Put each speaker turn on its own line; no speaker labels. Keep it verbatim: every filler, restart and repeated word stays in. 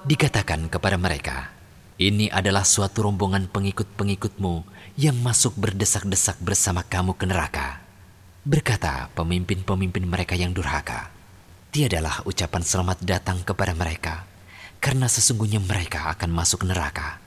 Dikatakan kepada mereka, ini adalah suatu rombongan pengikut-pengikutmu yang masuk berdesak-desak bersama kamu ke neraka. Berkata pemimpin-pemimpin mereka yang durhaka, tiadalah ucapan selamat datang kepada mereka, karena sesungguhnya mereka akan masuk neraka.